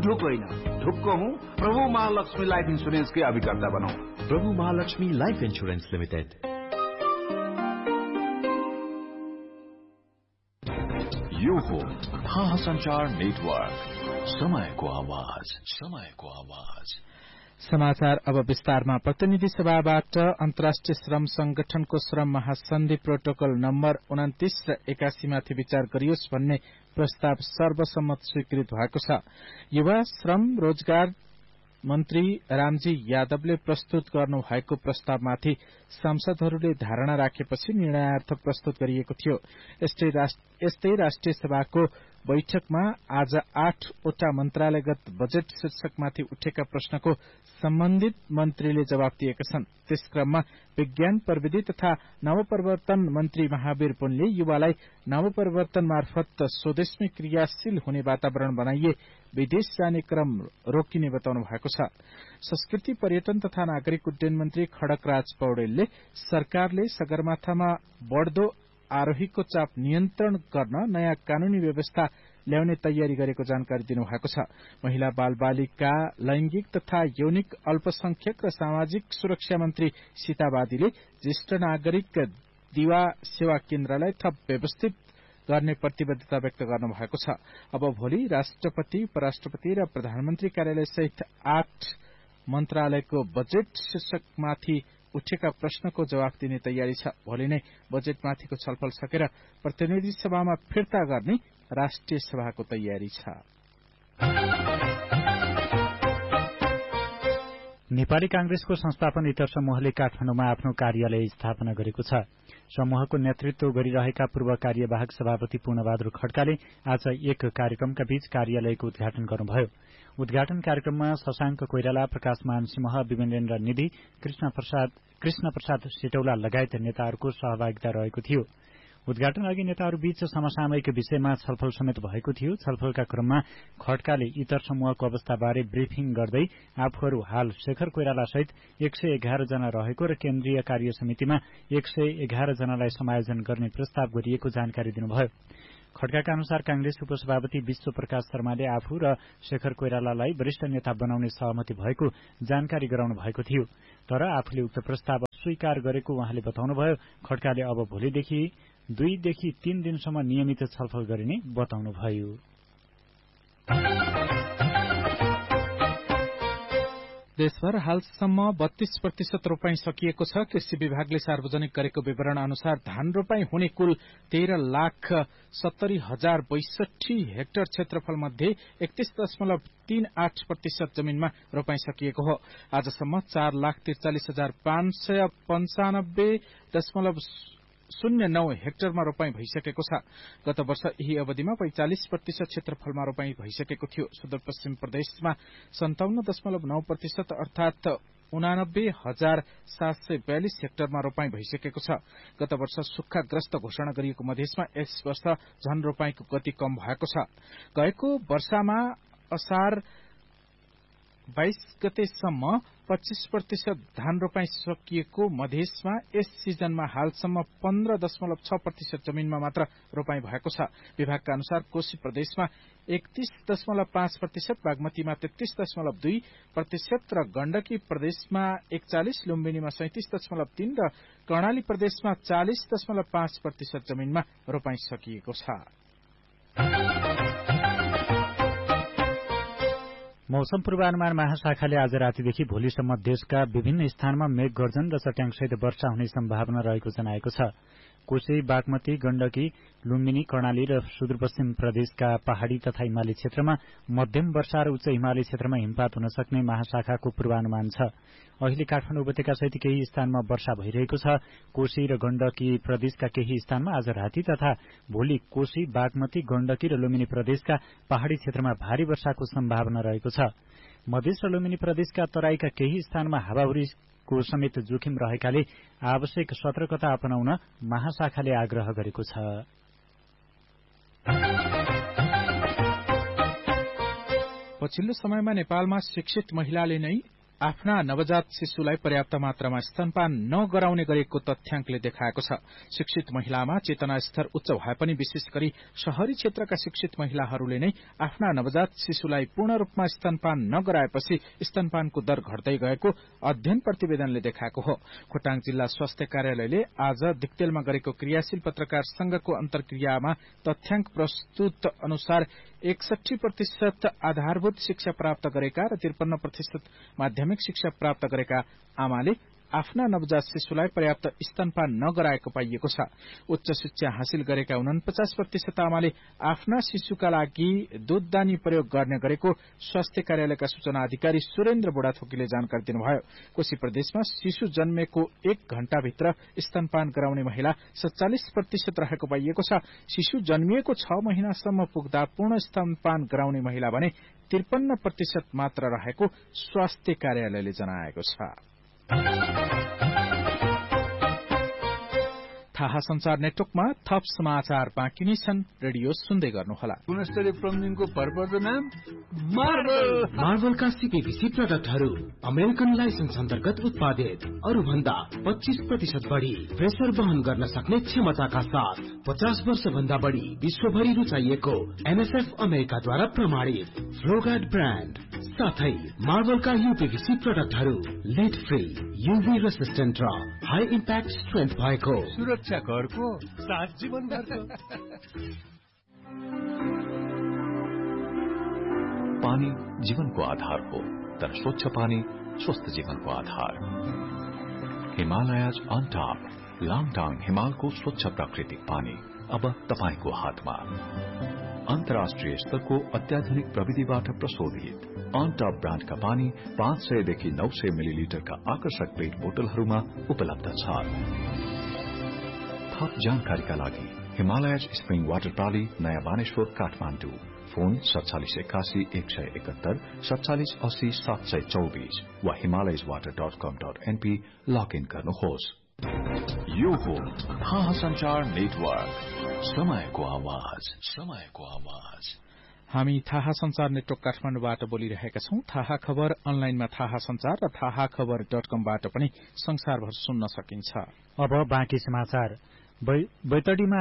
ढुक होइन, ढुक्क हूँ प्रभु महालक्ष्मी लाइफ इन्सुरेन्सकै अभिकर्ता बनौं। प्रभु महालक्ष्मी लाइफ इन्सुरेन्स लिमिटेड। यो हो संचार नेटवर्क, समयको आवाज, समयको आवाज। समाचार अब विस्तारमा। प्रतिनिधि सभाबाट अन्तर्राष्ट्रिय श्रम संगठनको श्रम महासन्धि प्रोटोकल नम्बर 29 र 81 माथि विचार गरियोस् भन्ने प्रस्ताव सर्वसम्मत स्वीकृत भएको छ। युवा श्रम रोजगार मन्त्री रामजी यादवले प्रस्तुत गर्नु भएको प्रस्तावमाथि सांसदहरूले धारणा राखेपछि निर्णयार्थ प्रस्तुत गरिएको थियो। यस्तै राष्ट्रिय सभाको बैठकमा आज 8 वटा मन्त्रालयगत बजेट शीर्षकमाथि उठेका प्रश्नको सम्बन्धित मन्त्रीले जवाब दिएका छन्। त्यस क्रममा विज्ञान प्रविधि तथा नवप्रवर्तन मन्त्री महावीर पुनले युवालाई नवप्रवर्तन मार्फत स्वदेशमै क्रियाशील हुने वातावरण बनाइए विदेश जाने क्रम रोकिने बताउनु भएको छ। संस्कृति पर्यटन तथा नागरिक उड्डयन मन्त्री खड्गराज पौडेलले सरकारले सगरमाथामा बढ्दो आरोहीको चाप नियन्त्रण गर्न नयाँ कानूनी व्यवस्था ल्याउने तयारी गरेको जानकारी दिनुभएको छ। महिला बाल बालिका लैंगिक तथा यौनिक अल्पसंख्यक र सामाजिक सुरक्षा मन्त्री सीता बादीले ज्येष्ठ नागरिक दिवा सेवा केन्द्रलाई थप व्यवस्थित गर्ने प्रतिबद्धता व्यक्त गर्नु भएको छ। अब भोलि राष्ट्रपति, उपराष्ट्रपति र प्रधानमन्त्री कार्यालय सहित 8 मन्त्रालयको बजेट शीर्षकमाथि उठेका प्रश्नको जवाफ दिने तयारी छ। भोलि नै बजेटमाथिको छलफल सकेर प्रतिनिधि सभामा फिर्ता गर्ने राष्ट्रिय सभाको तयारी छ। नेपाली कांग्रेसको संस्थापन इतर समूहले काठमाडौँमा आफ्नो कार्यालय स्थापना गरेको छ। समूहको नेतृत्व गरिरहेका पूर्व कार्यवाहक सभापति पूर्णबहादुर खड्काले आज एक कार्यक्रमका बीच कार्यालयको उद्घाटन गर्नुभयो। उद्घाटन कार्यक्रममा शशाङ्क कोइराला, प्रकाशमान सिंह, विमलेन्द्र निधि, कृष्ण प्रसाद सेटौला लगायत नेताहरूको सहभागिता रहेको थियो। उद्घाटन अघि नेताहरूबीच समसामयिक विषयमा छलफल समेत भएको थियो। छलफलका क्रममा खड्काले इतर समूहको अवस्थाबारे ब्रिफिङ गर्दै आफूहरू हाल शेखर कोइराला सहित 111 जना रहेको र केन्द्रीय कार्य समितिमा 111 जनालाई समायोजन गर्ने प्रस्ताव गरिएको जानकारी दिनुभयो। खड्काका अनुसार कांग्रेस उपसभापति विश्व प्रकाश शर्माले आफू र शेखर कोइरालालाई वरिष्ठ नेता बनाउने सहमति भएको जानकारी गराउनु भएको थियो। तर आफूले उक्त प्रस्ताव स्वीकार गरेको उहाँले बताउनुभयो। खड्काले अब भोलिदेखि 2 देखि 3 दिनसम्म नियमित छलफल गरिने बताउनुभयो। देशभर हालसम्म 32% रोपाई सकिएको छ। कृषि विभागले सार्वजनिक गरेको विवरण अनुसार धान रोपाई हुने कुल 13,70,062 हेक्टर क्षेत्रफल मध्ये 31.38% जमीनमा रोपाई सकिएको हो। आजसम्म 4,43,595.09 हेक्टरमा रोपाई भइसकेको छ। गत वर्ष यही अवधिमा 45% क्षेत्रफलमा रोपाई भइसकेको थियो। सुदूरपश्चिम प्रदेशमा 57.9% अर्थात 89,742 हेक्टरमा रोपाई भइसकेको छ। गत वर्ष सुक्खाग्रस्त घोषणा गरिएको मधेसमा यस वर्ष झन रोपाईको गति कम भएको छ। गएको वर्षमा असार 22 गतेसम्म 25% धान रोपाई सकिएको मधेसमा यस सिजनमा हालसम्म 15.6% जमीनमा मात्र रोपाई भएको छ। विभागका अनुसार कोशी प्रदेशमा 31.5%, बागमतीमा 33.2% र गण्डकी प्रदेशमा 41, लुम्बिनीमा 37.3 र कर्णाली प्रदेशमा 40.5% जमीनमा रोपाई सकिएको छ। मौसम पूर्वानुमान महाशाखाले आज रातिदेखि भोलिसम्म देशका विभिन्न स्थानमा मेघ गर्जन र चट्याङसहित वर्षा हुने सम्भावना रहेको जनाएको छ। कोशी, बागमती, गण्डकी, लुम्बिनी, कर्णाली र सुदूरपश्चिम प्रदेशका पहाड़ी तथा हिमाली क्षेत्रमा मध्यम वर्षा र उच्च हिमाली क्षेत्रमा हिमपात हुन सक्ने महाशाखाको पूर्वानुमान छ। अहिले काठमाडौँ उपत्यका सहित केही स्थानमा वर्षा भइरहेको छ। कोशी र गण्डकी प्रदेशका केही स्थानमा आज राति तथा भोलि कोशी, बागमती, गण्डकी र लुम्बिनी प्रदेशका पहाड़ी क्षेत्रमा भारी वर्षाको सम्भावना रहेको छ। मधेस र लुम्बिनी प्रदेशका तराईका केही स्थानमा हावाहुरीको समेत जोखिम रहेकाले आवश्यक सतर्कता अपनाउन महाशाखाले आग्रह गरेको छ। पछिल्लो समयमा नेपालमा शिक्षित महिलाले नै आफ्ना नवजात शिशुलाई पर्याप्त मात्रामा स्तनपान नगराउने गरेको तथ्याङ्कले देखाएको छ। शिक्षित महिलामा चेतना स्तर उच्च भए पनि विशेष गरी शहरी क्षेत्रका शिक्षित महिलाहरूले नै आफ्ना नवजात शिशुलाई पूर्ण रूपमा स्तनपान नगराएपछि स्तनपानको दर घट्दै गएको अध्ययन प्रतिवेदनले देखाएको हो। खोटाङ जिल्ला स्वास्थ्य कार्यालयले आज दिक्तेलमा गरेको क्रियाशील पत्रकार संघको अन्तर्क्रियामा तथ्याङ्क प्रस्तुत अनुसार 61% आधारभूत शिक्षा प्राप्त गरेका र 53% माध्यमिक शिक्षा प्राप्त गरेका आमाले आफ्ना नवजात शिशुलाई पर्याप्त स्तनपान नगराएको पाइएको छ। उच्च शिक्षा हासिल गरेका 49% आमाले आफ्ना शिशुका लागि दूधदानी प्रयोग गर्ने गरेको स्वास्थ्य कार्यालयका सूचना अधिकारी सुरेन्द्र बुढाथोकीले जानकारी दिनुभयो। कोशी प्रदेशमा शिशु जन्मेको 1 घण्टाभित्र स्तनपान गराउने महिला 47% रहेको पाइएको छ। शिशु जन्मिएको 6 महिनासम्म पुग्दा पूर्ण स्तनपान गराउने महिला भने 53% मात्र रहेको स्वास्थ्य कार्यालयले जनाएको छ। थाहा संचार नेटवर्कमा थप समाचार बाँकी नै छन्। रेडियो सुन्दै गर्नुहोला। गुणस्तरीय प्लम्बिङको भरपर्दो नाम मार्बलका सीपीवीसी प्रोडक्टहरू अमेरिकन लाइसेन्स अन्तर्गत उत्पादित, अरू भन्दा 25% बढी प्रेसर वहन गर्न सक्ने क्षमताका साथ 50 वर्ष भन्दा बढी विश्वभरि रुचाइएको एनएसएफ अमेरिकाद्वारा प्रमाणित फ्लोगार्ड ब्रान्ड साथै मार्बलका यूपीवीसी प्रोडक्टहरू लिड फ्री, यूभी रेसिस्टेन्ट र हाई इम्प्याक्ट स्ट्रेन्थ भएको सुरक्षा घरको साथ जीवन घरको। पानी जीवनको आधार हो, तर स्वच्छ पानी स्वस्थ जीवनको आधार। हिमालयज अन टप लाङटाङ हिमालको स्वच्छ प्राकृतिक पानी अब तपाईको हातमा। अन्तर्राष्ट्रिय स्तरको अत्याधुनिक प्रविधिबाट प्रशोधित अन टप ब्रान्डका पानी 500 देखि 900 मिलिलिटरका आकर्षक पेट बोतलहरूमा उपलब्ध छ। थप जानकारीका लागि हिमालयज स्प्रिङ वाटर प्राली, नयाँ बानेश्वर, काठमाडौँ। फोन 4781 171 4780 724 वा himalayaswater.com.np लगइन गर्नुहोस्। यो हो थाहा संचार नेटवर्क, समयको आवाज, समयको आवाज। हामी थाहा संचार नेटवर्क काठमाडौँबाट बोलिरहेका छौं। थाहा खबर अनलाइनमा थाहा संचार र थाहा खबर.com-बाट पनि संसारभर सुन्न सकिन्छ। अब बाँकी समाचार। बैतडीमा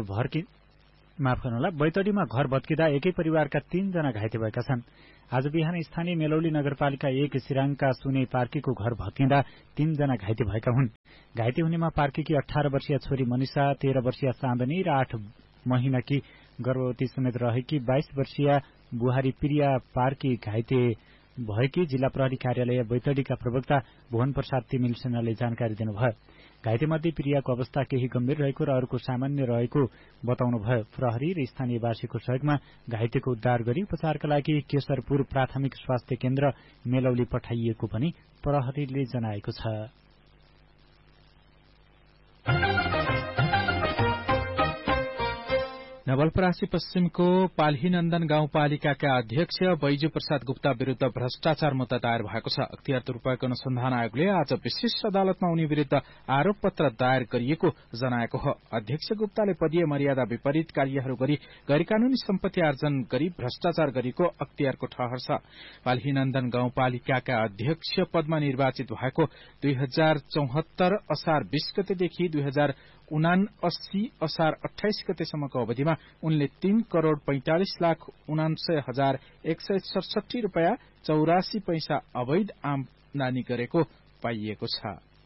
घर भत्किँदा एकै परिवारका 3 जना घाइते भएका छन्। आज बिहान स्थानीय मेलौली नगरपालिका 1 सिराङका सुने पार्कीको घर भत्किँदा 3 जना घाइते भएका हुन्। घाइते हुनेमा पार्कीकी 18 वर्षीय छोरी मनिषा, 13 वर्षीय चाँदनी र 8 महिनाकी गर्भवती समेत रहेकी 22 वर्षीय बुहारी प्रिया पार्की घाइते भएकी जिल्ला प्रहरी कार्यालय बैतडीका प्रवक्ता भुवन प्रसाद तिमिल सेनाले जानकारी दिनुभयो। घाइतेमध्ये प्रियाको अवस्था केही गम्भीर रहेको र अरूको सामान्य रहेको बताउनुभयो। प्रहरी र स्थानीयवासीको सहयोगमा घाइतेको उद्धार गरी उपचारका लागि केशरपुर प्राथमिक स्वास्थ्य केन्द्र मेलौली पठाइएको पनि प्रहरीले जनाएको छ। नवलपरासी पश्चिमको पाल्हीनन्दन गाउँपालिकाका अध्यक्ष बैजू प्रसाद गुप्ता विरूद्ध भ्रष्टाचार मुद्दा दायर भएको छ। अख्तियार दुरूपयोग अनुसन्धान आयोगले आज विशेष अदालतमा उनी विरूद्ध आरोप पत्र दायर गरिएको जनाएको हो। अध्यक्ष गुप्ताले पदीय मर्यादा विपरीत कार्यहरू गरी गैरकानूनी सम्पत्ति आर्जन गरी भ्रष्टाचार गरेको अख्तियारको ठहर छ। पाल्हीनन्दन गाउँपालिकाका अध्यक्ष पदमा निर्वाचित भएको 2074 असार 20 गतेदेखि 2079 असार 28 गतेसम्मको अवधिमा उनले 3 करोड़ 45 लाख 79,167 रूपियाँ 84 पैसा अवैध आमदानी गरेको पाइएको छ।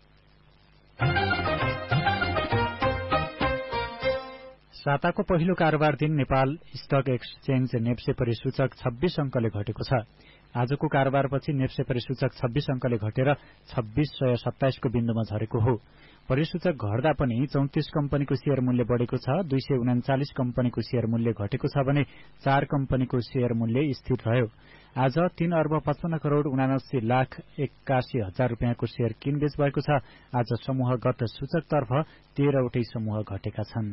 साताको पहिलो कारोबार दिन नेपाल स्टक एक्सचेन्ज नेप्से परिसूचक 26 अंकले घटेको छ। आजको कारोबारपछि नेप्से परिसूचक 26 अंकले घटेर 2627 को बिन्दुमा झरेको हो। परिसूचक घट्दा पनि 34 कम्पनीको शेयर मूल्य बढ़ेको छ। 239 कम्पनीको शेयर मूल्य घटेको छ भने 4 कम्पनीको शेयर मूल्य स्थिर रह्यो। आज 3 अर्ब 55 करोड़ 79 लाख 81 हजार रूपियाँको शेयर किनबेच भएको छ। आज समूहगत सूचकतर्फ 13 वटै समूह घटेका छन्।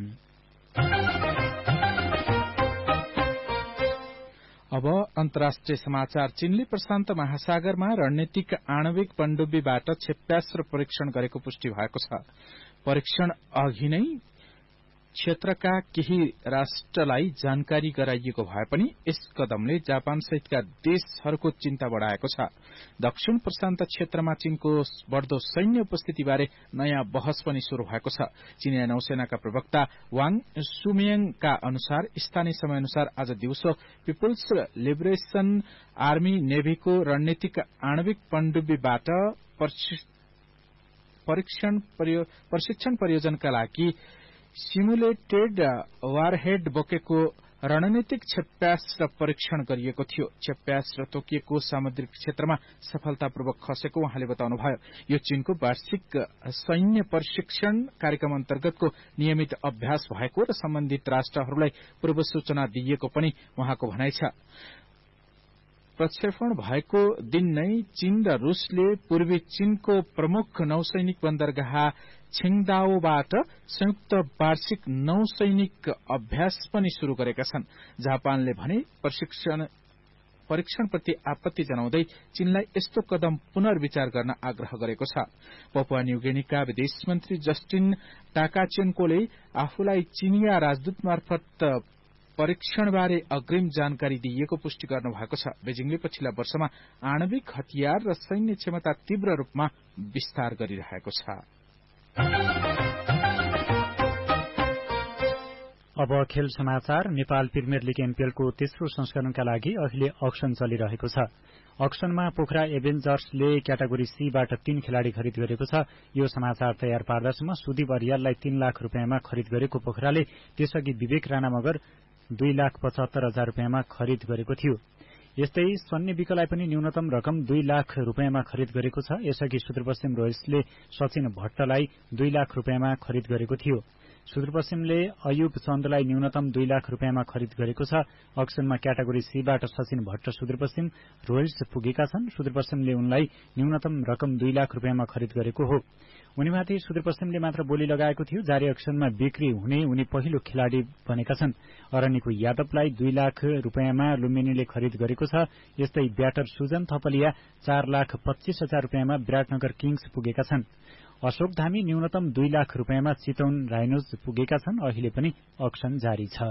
अब अन्तर्राष्ट्रिय समाचार। चीनले प्रशान्त महासागरमा रणनीतिक आणविक पनडुब्बीबाट क्षेप्यास्त्र परीक्षण गरेको पुष्टि भएको छ। परीक्षण अघि नै क्षेत्रका केही राष्ट्रलाई जानकारी गराइएको भए पनि यस कदमले जापान सहितका देशहरूको चिन्ता बढ़ाएको छ। दक्षिण प्रशान्त क्षेत्रमा चीनको बढ़दो सैन्य उपस्थितिबारे नयाँ बहस पनि शुरू भएको छ। चीनिया नौसेनाका प्रवक्ता वाङ सुमियङका अनुसार स्थानीय समय अनुसार आज दिउँसो पिपुल्स लिबरेशन आर्मी नेभीको रणनीतिक आणविक पनडुब्बीबाट प्रशिक्षण प्रयोजनका लागि सिमुलेटेड वारहेड बोकेको रणनीतिक क्षेप्यास्त्र परीक्षण गरिएको थियो। क्षेप्यास्त्र तोकिएको सामुद्रिक क्षेत्रमा सफलतापूर्वक खसेको उहाँले बताउनुभयो। यो चीनको वार्षिक सैन्य प्रशिक्षण कार्यक्रम अन्तर्गतको नियमित अभ्यास भएको र सम्बन्धित राष्ट्रहरूलाई पूर्व सूचना दिइएको पनि उहाँको भनाइ छ। प्रक्षेपण भएको दिन नै चीन र रूसले पूर्वी चीनको प्रमुख नौसैनिक बन्दरगाह छिङदाओबाट संयुक्त वार्षिक नौसैनिक अभ्यास पनि शुरू गरेका छन्। जापानले भने परीक्षणप्रति आपत्ति जनाउँदै चीनलाई यस्तो कदम पुनर्विचार गर्न आग्रह गरेको छ। पपुवा न्यूगिनीका विदेश मन्त्री जस्टिन टाकाचेन्कोले आफूलाई चीनिया राजदूत मार्फत परीक्षणबारे अग्रिम जानकारी दिइएको पुष्टि गर्नु भएको छ। बेजिङले पछिल्ला वर्षमा आणविक हतियार र सैन्य क्षमता तीव्र रूपमा विस्तार गरिरहेको छ। अब खेल समाचार। नेपाल प्रिमियर लीग एमपीएलको तेस्रो संस्करणका लागि अहिले अक्सन चलिरहेको छ। अक्सनमा पोखरा एभेन्जर्सले क्याटेगोरी सीबाट 3 खेलाड़ी खरिद गरेको छ। यो समाचार तयार पार्दासम्म सुदीप अरियाललाई 3 लाख रुपियाँमा खरिद गरेको पोखराले त्यसअघि विवेक राणा मगर 2,75,000 रुपियाँमा खरिद गरेको थियो। यस्तै सन्ने विकलाई पनि न्यूनतम रकम 2 लाख रुपियाँमा खरिद गरेको छ। यसअघि सुदूरपश्चिम रोयल्सले सचिन भट्टलाई 2 लाख रुपियाँमा खरिद गरेको थियो। सुदूरपश्चिमले अयुब चन्दलाई न्यूनतम 2 लाख रुपियाँमा खरिद गरेको छ। अक्सनमा क्याटेगोरी सीबाट सचिन भट्ट सुदूरपश्चिम रोयल्स पुगेका छन्। सुदूरपश्चिमले उनलाई न्यूनतम रकम 2 लाख रुपियाँमा खरिद गरेको हो। उनीमाथि सुदूरपश्चिमले मात्र बोली लगाएको थियो। जारी अक्सनमा बिक्री हुने उनी पहिलो खेलाड़ी बनेका छन्। अरनिको यादवलाई 2 लाख रुपियाँमा लुम्बिनीले खरिद गरेको छ। यस्तै ब्याटर सुजन थपलिया 4,25,000 रुपियाँमा विराटनगर किङ्स पुगेका छन्। अशोक धामी न्यूनतम 2 लाख रुपियाँमा चितवन राइनोज पुगेका छन्। अहिले पनि अक्सन जारी छ।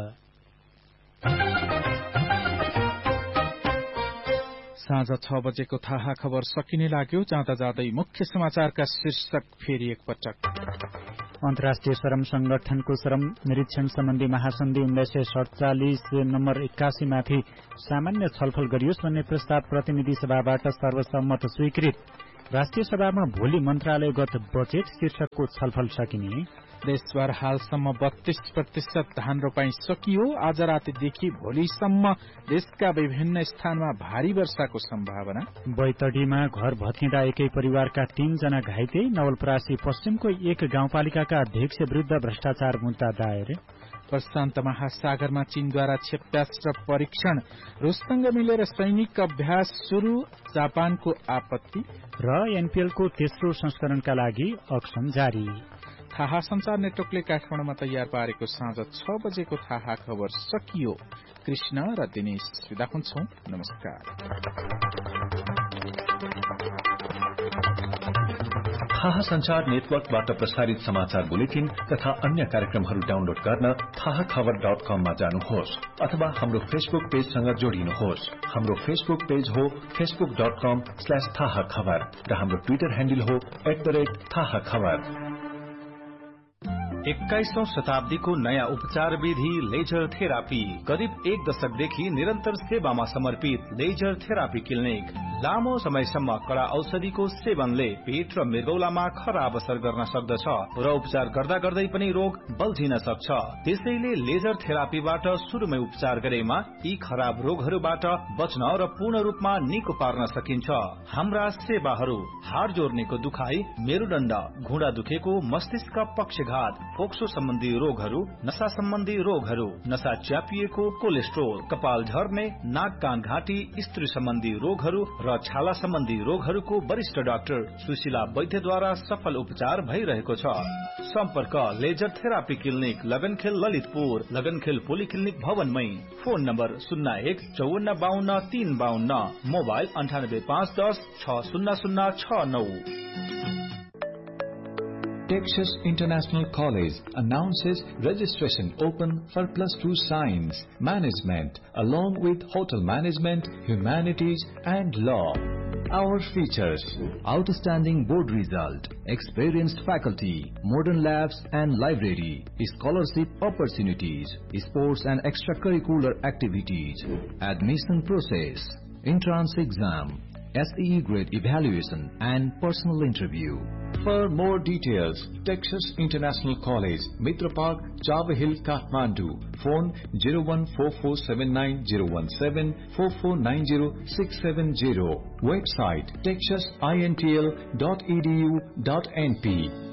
साँझ 6 बजेको थाहा खबर सकिने लाग्यो। जाँदा जाँदै मुख्य समाचारका शीर्षक फेरि एकपटक। अन्तर्राष्ट्रिय श्रम संगठनको श्रम निरीक्षण सम्बन्धी महासन्धि 1947 नम्बर 81 माथि सामान्य छलफल गरियोस् भन्ने प्रस्ताव प्रतिनिधि सभाबाट सर्वसम्मत स्वीकृत। राष्ट्रिय सभामा भोलि मन्त्रालयगत बजेट शीर्षकको छलफल सकिने। देशभर हालसम्म 32% धान रोपाई सकियो। आज रातिदेखि भोलिसम्म देशका विभिन्न स्थानमा भारी वर्षाको सम्भावना। बैतडीमा घर भत्किँदा एकै परिवारका 3 जना घाइते। नवलपरासी पश्चिमको एक गाउँपालिकाका अध्यक्ष विरुद्ध भ्रष्टाचार मुद्दा दायर। प्रशान्त महासागरमा चीनद्वारा क्षेप्यास्त्र परीक्षण। रूससँग मिलेर सैनिक अभ्यास शुरू। जापानको आपत्ति। र एनपीएलको तेस्रो संस्करणका लागि अक्सन जारी। थाहा संचार नेटवर्कले काठमाडौँमा तयार पारेको साँझ 6 बजेको थाहा खबर सकियो। कृष्ण र दिनेश विदा हुन्छौं। नमस्कार। थाहा संचार नेटवर्कबाट प्रसारित समाचार बुलेटिन तथा अन्य कार्यक्रमहरू डाउनलोड गर्न थाहाखबर.com मा जानुहोस् अथवा हाम्रो फेसबुक पेजसँग जोडिनुहोस्। हाम्रो फेसबुक पेज हो facebook.com/थाहाखबर र हाम्रो ट्विटर ह्यान्डल हो @थाहाखबर। 21औं शताब्दीको नयाँ उपचार विधि लेजर थेरापी। करिब 1 दशकदेखि निरन्तर सेवामा समर्पित लेजर थेरापी क्लिनिक। लामो समयसम्म कडा औषधिको सेवनले पेट र मृगौलामा खराब असर गर्न सक्दछ र उपचार गर्दा गर्दै पनि रोग बल्झिन सक्छ। त्यसैले लेजर थेरापीबाट शुरूमै उपचार गरेमा यी खराब रोगहरूबाट बच्न र पूर्ण रूपमा निको पार्न सकिन्छ। हाम्रा सेवाहरू हाड जोड्नेको दुखाइ, मेरुदण्ड, घुँडा दुखेको, मस्तिष्क पक्षघात, फोक्सो सम्बन्धी रोगहरू, नशा सम्बन्धी रोगहरू, नशा च्यापिएको, कोलेस्ट्रोल, कपाल झर्ने, नाक कान घाँटी, स्त्री सम्बन्धी रोगहरू र छाला सम्बन्धी रोगहरूको वरिष्ठ डाक्टर सुशीला वैद्यद्वारा सफल उपचार भइरहेको छ। सम्पर्क laser therapy clinic, लगनखेल Lalitpur, लगनखेल polyclinic भवनमै। Phone number 01 54 52 352, mobile 98 510 60069। Texas International College announces registration open for +2 Science, Management, along with Hotel Management, Humanities and Law. Our features: outstanding board result, experienced faculty, modern labs and library, scholarship opportunities, sports and extracurricular activities, admission process, entrance exam, SEE grade evaluation and personal interview. For more details, Texas International College, Mitra Park, Chava Hill, Kathmandu. Phone 0144790174490670. Website texasintl.edu.np.